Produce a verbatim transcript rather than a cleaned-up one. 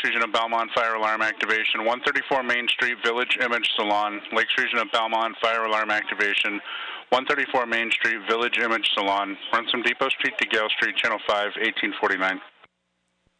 Region of Belmont Fire Alarm Activation. one thirty-four Main Street, Village Image Salon. Lakes Region of Belmont Fire Alarm Activation. one thirty-four Main Street, Village Image Salon. Run some Depot Street to Gale Street, Channel five, eighteen forty-nine.